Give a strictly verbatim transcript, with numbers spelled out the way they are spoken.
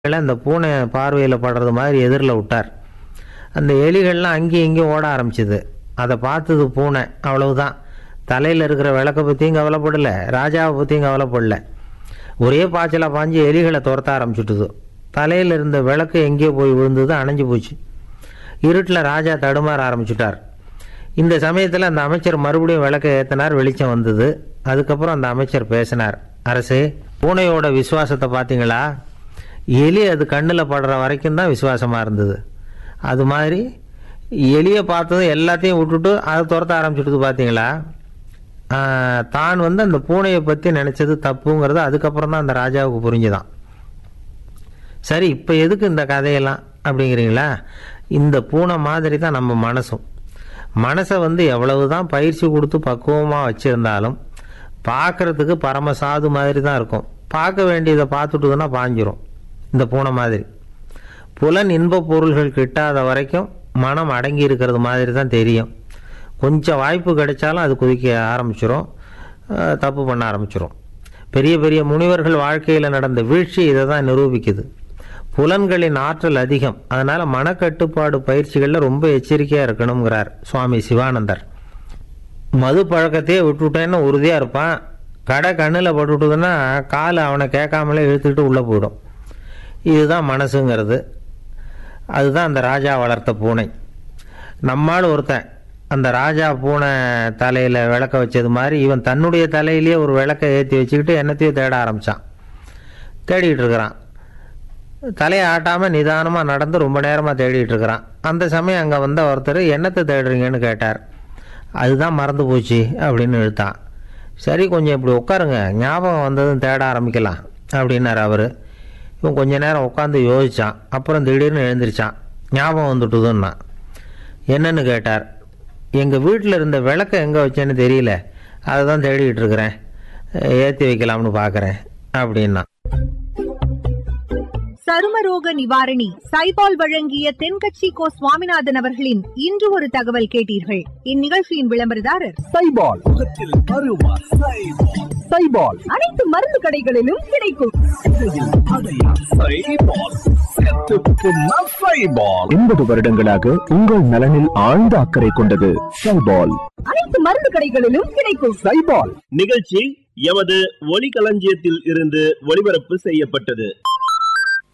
அந்த பூனை பார்வையில் படுறது மாதிரி எதிரில் விட்டார். அந்த எலிகள்லாம் அங்கேயும் இங்கேயும் ஓட ஆரம்பிச்சிது. அதை பார்த்தது பூனை. அவ்வளவுதான். தலையில் இருக்கிற விளக்கை பற்றியும் கவலைப்படலை, ராஜாவை பற்றியும் கவலைப்படல. ஒரே பாய்ச்சலாக பாஞ்சு எலிகளை துரத்த ஆரம்பிச்சுட்டுது. தலையில் இருந்த விளக்கு எங்கேயோ போய் விழுந்தது, அணைஞ்சு போச்சு. இருட்டில் ராஜா தடுமாற ஆரம்பிச்சுட்டார். இந்த சமயத்தில் அந்த அமைச்சர் மறுபடியும் விளக்கை ஏற்றினார். வெளிச்சம் வந்தது. அதுக்கப்புறம் அந்த அமைச்சர் பேசினார். அரசே, பூனையோட விசுவாசத்தை பார்த்தீங்களா? எலி அது கண்ணில் படுற வரைக்கும் தான் விசுவாசமாக இருந்தது. அது மாதிரி எலியை பார்த்ததும் எல்லாத்தையும் விட்டுட்டு அதை துரத்த ஆரம்பிச்சுட்டு பார்த்தீங்களா? தான் வந்து அந்த பூனையை பற்றி நினச்சது தப்புங்கிறது அதுக்கப்புறம் தான் அந்த ராஜாவுக்கு புரிஞ்சுதான். சரி, இப்போ எதுக்கு இந்த கதையெல்லாம் அப்படிங்கிறீங்களா? இந்த பூனை மாதிரி தான் நம்ம மனசும். மனசை வந்து எவ்வளவு தான் பயிற்சி கொடுத்து பக்குவமாக வச்சுருந்தாலும் பார்க்குறதுக்கு பரமசாது மாதிரி தான் இருக்கும். பார்க்க வேண்டியதை பார்த்துட்டுதுன்னா பாஞ்சிரும். இந்த பூனை மாதிரி புலன் இன்ப பொருள்கள் கிட்டாத வரைக்கும் மனம் அடங்கி இருக்கிறது மாதிரி தான் தெரியும். கொஞ்சம் வாய்ப்பு கிடைச்சாலும் அது குதிக்க ஆரம்பிச்சிடும், தப்பு பண்ண ஆரம்பிச்சிடும். பெரிய பெரிய முனிவர்கள் வாழ்க்கையில் நடந்த வீழ்ச்சி இதை தான் நிரூபிக்குது. புலன்களின் ஆற்றல் அதிகம். அதனால் மனக்கட்டுப்பாடு பயிற்சிகளில் ரொம்ப எச்சரிக்கையாக இருக்கணுங்கிறார் சுவாமி சிவானந்தர். மது பழக்கத்தையே விட்டுவிட்டேன்னு உறுதியாக இருப்பான். கடை கண்ணில் பட்டுவிட்டதுன்னா கால் அவனை கேட்காமலே இழுத்துக்கிட்டு உள்ளே போயிடும். இதுதான் மனசுங்கிறது. அதுதான் அந்த ராஜா வளர்த்த பூனை. நம்மால் ஒருத்தன் அந்த ராஜா பூனை தலையில் விளக்க வச்சது மாதிரி இவன் தன்னுடைய தலையிலேயே ஒரு விளக்கை ஏற்றி வச்சுக்கிட்டு என்னத்தையும் தேட ஆரம்பித்தான். தேடிக்கிட்டு இருக்கிறான். தலையை ஆட்டாமல் நிதானமாக நடந்து ரொம்ப நேரமாக தேடிட்டு இருக்கிறான். அந்த சமயம் அங்கே வந்த ஒருத்தர் என்னத்தை தேடுறீங்கன்னு கேட்டார். அதுதான் மறந்து போச்சு அப்படின்னு இழுத்தான். சரி, கொஞ்சம் இப்படி உட்காருங்க, ஞாபகம் வந்ததும் தேட ஆரம்பிக்கலாம் அப்படின்னார் அவர். இவன் கொஞ்ச நேரம் உட்காந்து யோசித்தான். அப்புறம் திடீர்னு எழுந்திரிச்சான். ஞாபகம் வந்துட்டுதுன்னா. என்னன்னு கேட்டார். எங்கள் வீட்டில் இருந்த விளக்கை எங்கே வச்சேன்னு தெரியல, அதை தான் தேடிக்கிட்டு இருக்கிறேன், ஏற்றி வைக்கலாம்னு பார்க்குறேன் அப்படின்னா. சருமரோக நிவாரணி சைபால் வழங்கிய தென்கட்சி கோ சுவாமிநாதன் அவர்களின் இன்று ஒரு தகவல் கேட்டீர்கள். இந்நிகழ்ச்சியின் விளம்பரதாரர் சைபால். முகத்தில் அருவா சைபால். சைபால் அனைத்து மருந்து கடைகளிலும் கிடைக்கும். எண்பது வருடங்களாக உங்கள் நலனில் ஆழ்ந்த அக்கறை கொண்டது சைபால். அனைத்து மருந்து கடைகளிலும் கிடைக்கும் சைபால். நிகழ்ச்சி எமது ஒலிகளஞ்சியத்தில் இருந்து ஒளிபரப்பு செய்யப்பட்டது.